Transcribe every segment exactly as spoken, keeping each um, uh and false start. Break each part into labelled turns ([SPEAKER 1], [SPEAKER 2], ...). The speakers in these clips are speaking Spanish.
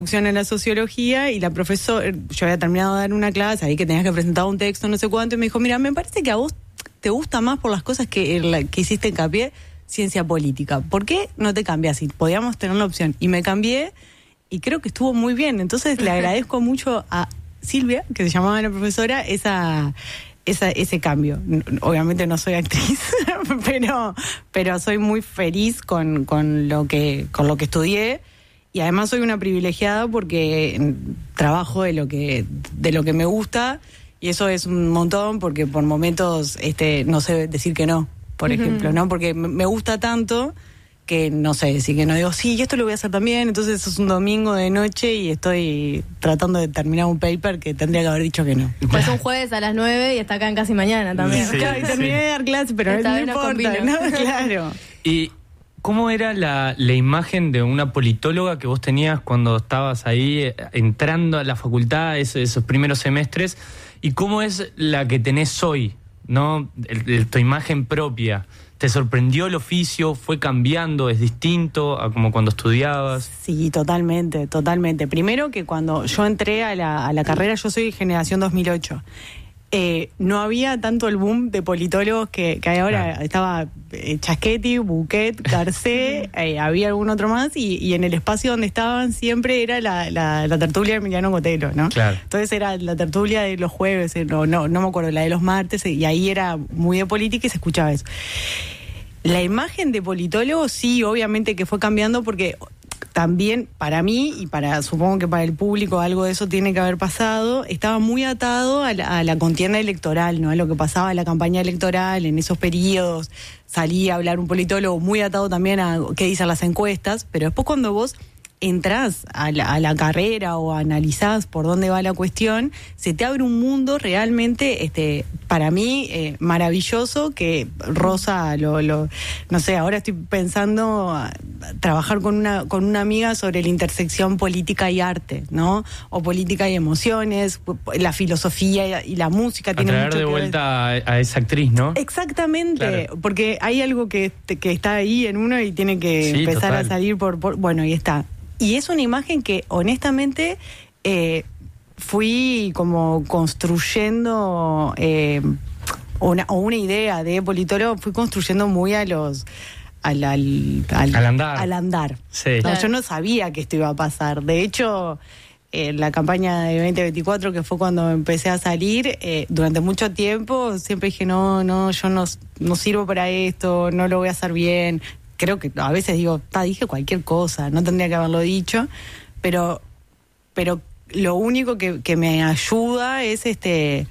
[SPEAKER 1] en la sociología y la profesora, yo había terminado de dar una clase ahí que tenías que presentar un texto, no sé cuánto, y me dijo, mira, me parece que a vos te gusta más por las cosas que, la, que hiciste hincapié, ciencia política. ¿Por qué no te cambias? Y podíamos tener la opción. Y me cambié y creo que estuvo muy bien. Entonces le agradezco mucho a Silvia, que se llamaba la profesora, esa... Esa, ese cambio. Obviamente no soy actriz, pero, pero soy muy feliz con, con lo que, con lo que estudié. Y además soy una privilegiada porque trabajo de lo que de lo que me gusta, y eso es un montón porque por momentos este no sé decir que no, por uh-huh. ejemplo, ¿no? Porque me gusta tanto que no sé decir que no. Digo, sí, esto lo voy a hacer también. Entonces es un domingo de noche y estoy tratando de terminar un paper que tendría que haber dicho que no.
[SPEAKER 2] Pues un jueves a las nueve y está acá en Casi Mañana también.
[SPEAKER 1] Sí, claro, y terminé sí. de dar clase, pero no importa, ¿no? Claro.
[SPEAKER 3] Y ¿cómo era la, la imagen de una politóloga que vos tenías cuando estabas ahí entrando a la facultad, esos, esos primeros semestres? ¿Y cómo es la que tenés hoy, ¿no? El, el, tu imagen propia. ¿Te sorprendió el oficio? ¿Fue cambiando? ¿Es distinto a como cuando estudiabas?
[SPEAKER 1] Sí, totalmente, totalmente. Primero que cuando yo entré a la, a la carrera, yo soy generación dos mil ocho. Eh, no había tanto el boom de politólogos que, que hay ahora. Claro. Estaba eh, Chaschetti, Buquet, Garcé, eh, había algún otro más, y, y en el espacio donde estaban siempre era la, la, la tertulia de Emiliano Cotelo, ¿no?
[SPEAKER 3] Claro.
[SPEAKER 1] Entonces era la tertulia de los jueves, eh, no, no, no me acuerdo, la de los martes, y ahí era muy de política y se escuchaba eso. La imagen de politólogo sí, obviamente que fue cambiando porque también para mí y para supongo que para el público algo de eso tiene que haber pasado, estaba muy atado a la, a la contienda electoral, ¿no? A lo que pasaba en la campaña electoral, en esos periodos, salía a hablar un politólogo, muy atado también a qué dicen las encuestas, pero después cuando vos entrás a la, a la carrera o analizás por dónde va la cuestión, se te abre un mundo realmente, este, para mí, eh, maravilloso, que roza lo, lo, no sé, ahora estoy pensando a, a trabajar con una, con una amiga sobre la intersección política y arte, ¿no? O política y emociones, la filosofía y la música.
[SPEAKER 3] A
[SPEAKER 1] tiene
[SPEAKER 3] traer
[SPEAKER 1] mucho
[SPEAKER 3] de
[SPEAKER 1] que
[SPEAKER 3] vuelta
[SPEAKER 1] ver.
[SPEAKER 3] A, a esa actriz, ¿no?
[SPEAKER 1] Exactamente, claro. Porque hay algo que, que está ahí en uno y tiene que sí, empezar total. a salir por, por, bueno, y está. Y es una imagen que, honestamente, eh, fui como construyendo eh, una, o una idea de politólogo, fui construyendo muy a los... Al, al, al,
[SPEAKER 3] al andar.
[SPEAKER 1] Al andar.
[SPEAKER 3] Sí.
[SPEAKER 1] No,
[SPEAKER 3] Claro.
[SPEAKER 1] Yo no sabía que esto iba a pasar. De hecho, en la campaña de veinte veinticuatro, que fue cuando empecé a salir, eh, durante mucho tiempo siempre dije, no, no, yo no, no sirvo para esto, no lo voy a hacer bien. Creo que a veces digo, ta, dije cualquier cosa, no tendría que haberlo dicho, pero pero lo único que, que me ayuda es este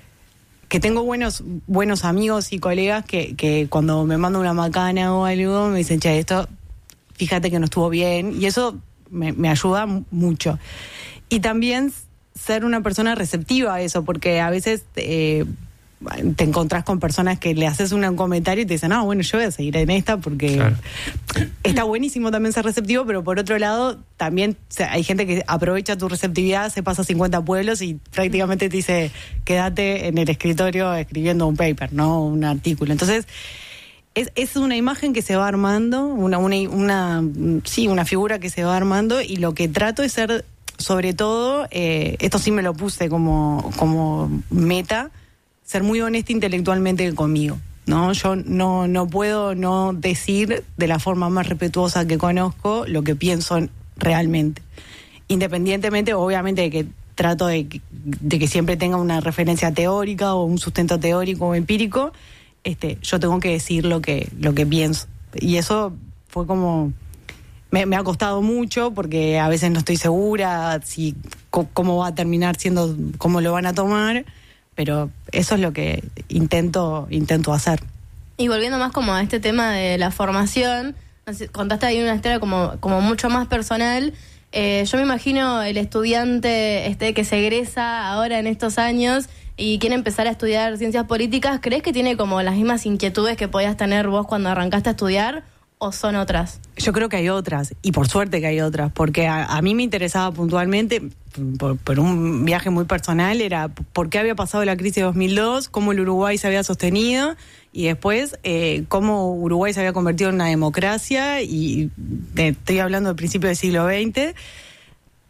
[SPEAKER 1] que tengo buenos buenos amigos y colegas que, que cuando me mandan una macana o algo me dicen, che, esto, fíjate que no estuvo bien, y eso me, me ayuda mucho. Y también ser una persona receptiva a eso, porque a veces... Eh, te encontrás con personas que le haces un comentario y te dicen, no, bueno, yo voy a seguir en esta porque claro. Está buenísimo también ser receptivo, pero por otro lado también o sea, hay gente que aprovecha tu receptividad, se pasa a cincuenta pueblos y prácticamente te dice, quédate en el escritorio escribiendo un paper, no un artículo. Entonces es, es una imagen que se va armando, una, una, una sí, una figura que se va armando, y lo que trato es ser, sobre todo, eh, esto sí me lo puse como, como meta, ser muy honesta intelectualmente conmigo, ¿no? Yo no, no puedo no decir de la forma más respetuosa que conozco lo que pienso realmente. Independientemente, obviamente, de que trato de, de que siempre tenga una referencia teórica o un sustento teórico o empírico, este, yo tengo que decir lo que, lo que pienso. Y eso fue como... Me, me ha costado mucho porque a veces no estoy segura si c- cómo va a terminar siendo, cómo lo van a tomar, pero eso es lo que intento intento hacer.
[SPEAKER 2] Y volviendo más como a este tema de la formación, contaste ahí una historia como, como mucho más personal. Eh, yo me imagino el estudiante este que se egresa ahora en estos años y quiere empezar a estudiar ciencias políticas. ¿Crees que tiene como las mismas inquietudes que podías tener vos cuando arrancaste a estudiar, o son otras?
[SPEAKER 1] Yo creo que hay otras, y por suerte que hay otras, porque a, a mí me interesaba puntualmente, por, por un viaje muy personal, era por qué había pasado la crisis de dos mil dos, cómo el Uruguay se había sostenido, y después eh, cómo Uruguay se había convertido en una democracia, y te, estoy hablando del principio del siglo veinte,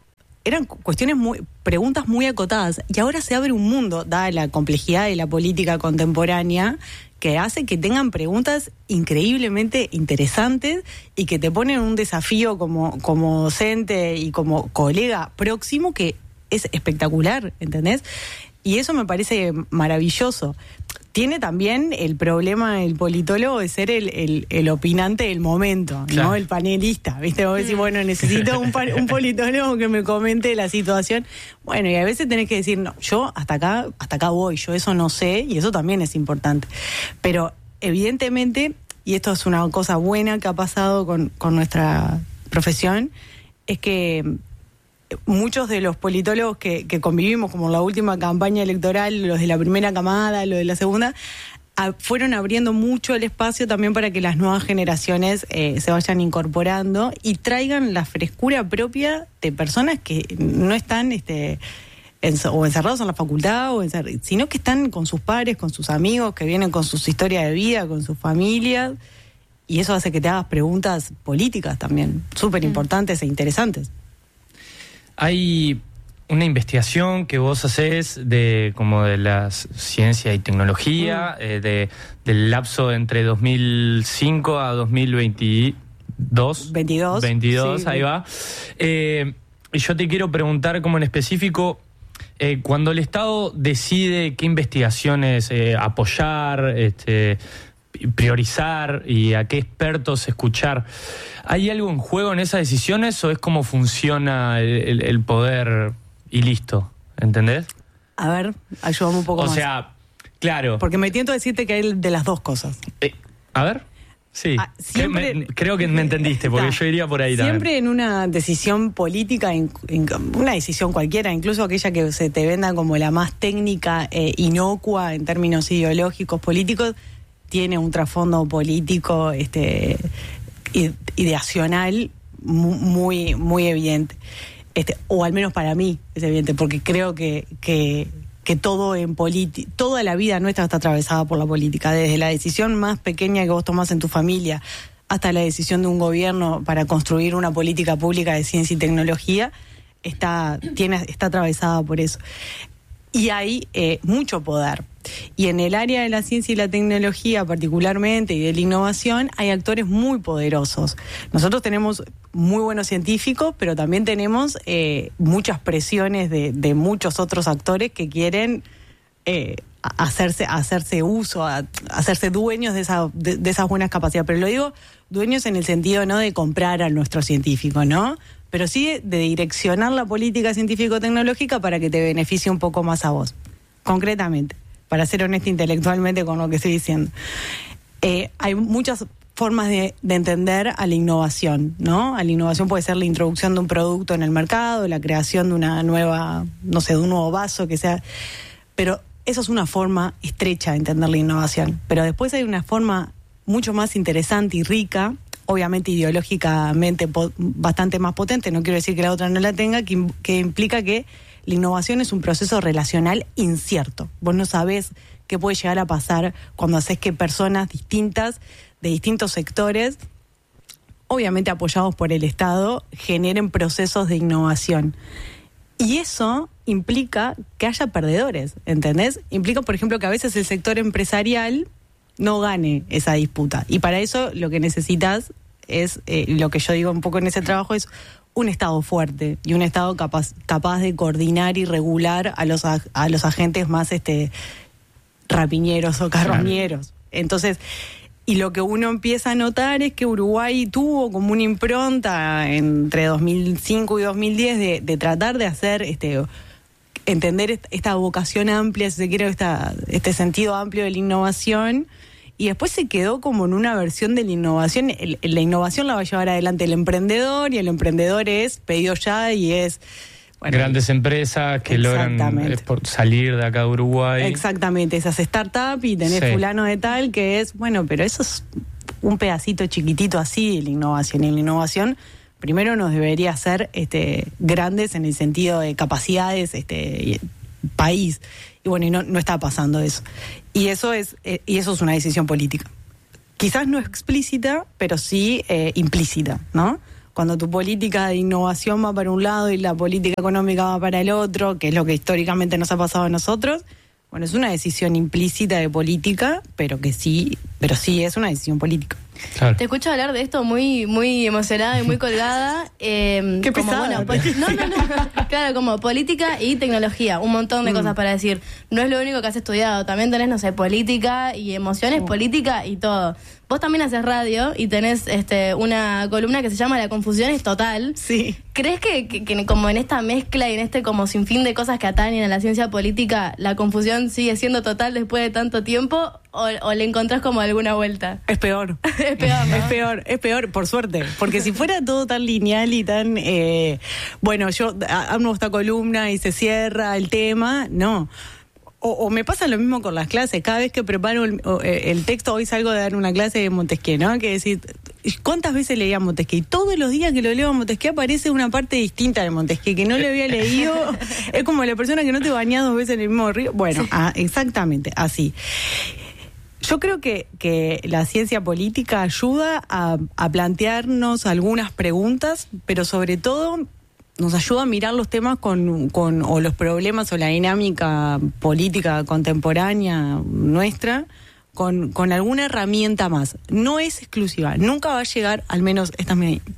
[SPEAKER 1] eran cuestiones muy, preguntas muy acotadas. Y ahora se abre un mundo, dada la complejidad de la política contemporánea, que hace que tengan preguntas increíblemente interesantes y que te ponen un desafío como, como docente y como colega próximo que es espectacular, ¿entendés? Y eso me parece maravilloso. Tiene también el problema el politólogo de ser el, el, el opinante del momento, claro, ¿no? El panelista, ¿viste? Vos decís, bueno, necesito un, un politólogo que me comente la situación. Bueno, y a veces tenés que decir, no, yo hasta acá, hasta acá voy, yo eso no sé, y eso también es importante. Pero evidentemente, y esto es una cosa buena que ha pasado con, con nuestra profesión, es que muchos de los politólogos que, que convivimos, como la última campaña electoral, los de la primera camada, los de la segunda, a, fueron abriendo mucho el espacio también para que las nuevas generaciones eh, se vayan incorporando y traigan la frescura propia de personas que no están este, en, o encerrados en la facultad, o encer- sino que están con sus pares, con sus amigos, que vienen con sus historias de vida, con sus familias, y eso hace que te hagas preguntas políticas también, súper importantes mm. e interesantes.
[SPEAKER 3] Hay una investigación que vos hacés de como de la ciencia y tecnología, mm. eh, de, del lapso entre dos mil cinco a dos mil veintidós.
[SPEAKER 1] veintidós.
[SPEAKER 3] veintidós,
[SPEAKER 1] sí.
[SPEAKER 3] Ahí va. Eh, y yo te quiero preguntar como en específico, eh, cuando el Estado decide qué investigaciones eh, apoyar, este, priorizar y a qué expertos escuchar, ¿hay algo en juego en esas decisiones o es cómo funciona el, el, el poder y listo? ¿Entendés?
[SPEAKER 1] A ver, ayúdame un poco
[SPEAKER 3] o
[SPEAKER 1] más.
[SPEAKER 3] O sea, claro.
[SPEAKER 1] Porque me tiento a decirte que hay de las dos cosas.
[SPEAKER 3] Eh, a ver, sí.
[SPEAKER 1] Ah, siempre,
[SPEAKER 3] me, creo que me entendiste, porque está, yo iría por ahí
[SPEAKER 1] siempre
[SPEAKER 3] también.
[SPEAKER 1] Siempre en una decisión política, en, en una decisión cualquiera, incluso aquella que se te venda como la más técnica, eh, inocua en términos ideológicos, políticos, tiene un trasfondo político, este, ideacional muy, muy evidente. Este, o al menos para mí es evidente, porque creo que, que, que todo en política, toda la vida nuestra está atravesada por la política, desde la decisión más pequeña que vos tomás en tu familia hasta la decisión de un gobierno para construir una política pública de ciencia y tecnología, está, tiene, está atravesada por eso. Y hay eh, mucho poder. Y en el área de la ciencia y la tecnología particularmente, y de la innovación, hay actores muy poderosos. Nosotros tenemos muy buenos científicos, pero también tenemos eh, muchas presiones de, de muchos otros actores que quieren eh, hacerse, hacerse uso, a, hacerse dueños de, esa, de, de esas buenas capacidades. Pero lo digo dueños en el sentido no de comprar a nuestros científicos, ¿no? Pero sí de direccionar la política científico-tecnológica para que te beneficie un poco más a vos, concretamente, para ser honesta intelectualmente con lo que estoy diciendo. Eh, hay muchas formas de, de entender a la innovación, ¿no? A la innovación puede ser la introducción de un producto en el mercado, la creación de una nueva, no sé, de un nuevo vaso que sea... Pero eso es una forma estrecha de entender la innovación. Pero después hay una forma mucho más interesante y rica, obviamente ideológicamente po- bastante más potente, no quiero decir que la otra no la tenga, que, que implica que la innovación es un proceso relacional incierto. Vos no sabés qué puede llegar a pasar cuando haces que personas distintas, de distintos sectores, obviamente apoyados por el Estado, generen procesos de innovación. Y eso implica que haya perdedores, ¿entendés? Implica, por ejemplo, que a veces el sector empresarial no gane esa disputa. Y para eso lo que necesitas es, eh, lo que yo digo un poco en ese trabajo, es un Estado fuerte y un Estado capaz, capaz de coordinar y regular a los, a, a los agentes más este, rapiñeros o carroñeros. Claro. Entonces, y lo que uno empieza a notar es que Uruguay tuvo como una impronta entre dos mil cinco y dos mil diez de, de tratar de hacer, este, entender esta vocación amplia, si se quiere, esta, este sentido amplio de la innovación, y después se quedó como en una versión de la innovación. El, la innovación la va a llevar adelante el emprendedor, y el emprendedor es pedido ya y es... Bueno,
[SPEAKER 3] grandes empresas que logran salir de acá de Uruguay.
[SPEAKER 1] Exactamente, esas startups y tenés sí. fulano de tal que es, bueno, pero eso es un pedacito chiquitito así de la innovación. Y la innovación primero nos debería hacer este, grandes en el sentido de capacidades, este, país. Y bueno, y no, no está pasando eso. Y eso es, eh, y eso es una decisión política. Quizás no explícita, pero sí eh, implícita, ¿no? cuando tu política de innovación va para un lado y la política económica va para el otro, que es lo que históricamente nos ha pasado a nosotros, bueno, es una decisión implícita de política, pero que sí, pero sí es una decisión política.
[SPEAKER 3] Claro.
[SPEAKER 2] Te escucho hablar de esto muy muy emocionada y muy colgada. Eh,
[SPEAKER 1] Qué
[SPEAKER 2] como,
[SPEAKER 1] pesada.
[SPEAKER 2] bueno, pol- no, no, no. Claro, como política y tecnología. Un montón de
[SPEAKER 1] Mm.
[SPEAKER 2] cosas para decir. No es lo único que has estudiado. También tenés, no sé, política y emociones,
[SPEAKER 1] Oh.
[SPEAKER 2] política y todo. Vos también haces radio y tenés este una columna que se llama La confusión es total.
[SPEAKER 1] Sí.
[SPEAKER 2] ¿Crees que, que, que como en esta mezcla y en este como sinfín de cosas que atañen a la ciencia política, la confusión sigue siendo total después de tanto tiempo o, o le encontrás como alguna vuelta?
[SPEAKER 1] Es peor.
[SPEAKER 2] Es peor, ¿no?
[SPEAKER 1] Es peor, es peor, por suerte. Porque si fuera todo tan lineal y tan... Eh, bueno, yo hago esta columna y se cierra el tema, no. O, o me pasa lo mismo con las clases. Cada vez que preparo el, el texto, hoy salgo de dar una clase de Montesquieu, ¿no? Que decir, ¿cuántas veces leía Montesquieu? Y todos los días que lo leo a Montesquieu aparece una parte distinta de Montesquieu, que no le había leído. Es como la persona que no te baña dos veces en el mismo río. Bueno, sí. ah, exactamente, así. Yo creo que, que la ciencia política ayuda a, a plantearnos algunas preguntas, pero sobre todo nos ayuda a mirar los temas con, con o los problemas o la dinámica política contemporánea nuestra con, con alguna herramienta más. No es exclusiva, nunca va a llegar, al menos esta es mi,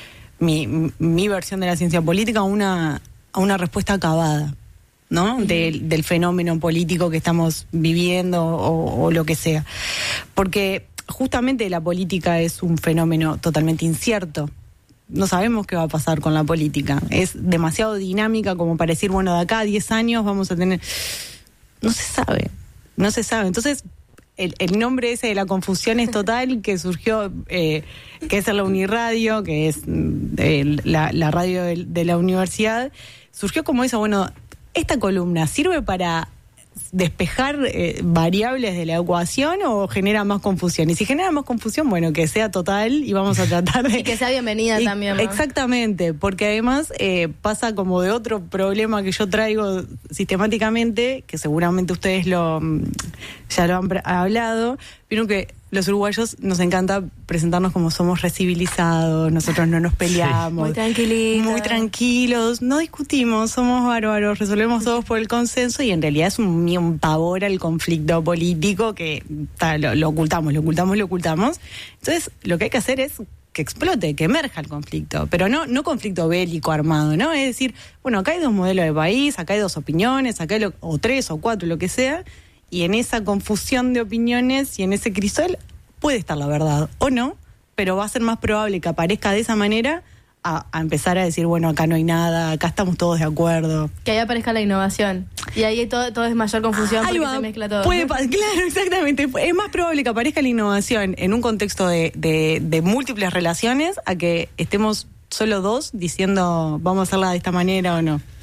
[SPEAKER 1] mi, mi versión de la ciencia política, a una, a una respuesta acabada, ¿no? Uh-huh. Del, del fenómeno político que estamos viviendo o, o lo que sea. Porque justamente la política es un fenómeno totalmente incierto. No sabemos qué va a pasar con la política. Es demasiado dinámica como para decir, bueno, de acá a diez años vamos a tener... No se sabe, no se sabe. Entonces, el, el nombre ese de La confusión es total, que surgió, eh, que es la Uniradio, que es eh, la, la radio de, de la universidad, surgió como eso, bueno, esta columna sirve para despejar eh, variables de la ecuación o genera más confusión. Y si genera más confusión, bueno, que sea total y vamos a tratar de...
[SPEAKER 2] Y que sea bienvenida
[SPEAKER 1] y,
[SPEAKER 2] también, ¿no?
[SPEAKER 1] Exactamente, porque además eh, pasa como de otro problema que yo traigo sistemáticamente, que seguramente ustedes lo ya lo han pre- hablado, vieron que los uruguayos nos encanta presentarnos como somos recivilizados, nosotros no nos peleamos.
[SPEAKER 2] Sí. Muy tranquilitos.
[SPEAKER 1] Muy tranquilos, no discutimos, somos bárbaros, resolvemos todos por el consenso y en realidad es un, un pavor al conflicto político que ta, lo, lo ocultamos, lo ocultamos, lo ocultamos. Entonces, lo que hay que hacer es que explote, que emerja el conflicto, pero no no conflicto bélico armado, ¿no? Es decir, bueno, acá hay dos modelos de país, acá hay dos opiniones, acá hay lo, o tres o cuatro, lo que sea, y en esa confusión de opiniones y en ese crisol puede estar la verdad o no, pero va a ser más probable que aparezca de esa manera a, a empezar a decir, bueno, acá no hay nada, acá estamos todos de acuerdo.
[SPEAKER 2] Que ahí aparezca la innovación. Y ahí todo, todo es mayor confusión
[SPEAKER 1] Ahí
[SPEAKER 2] porque
[SPEAKER 1] va,
[SPEAKER 2] se mezcla todo.
[SPEAKER 1] Puede, claro, exactamente. Es más probable que aparezca la innovación en un contexto de, de, de múltiples relaciones a que estemos solo dos diciendo vamos a hacerla de esta manera o no.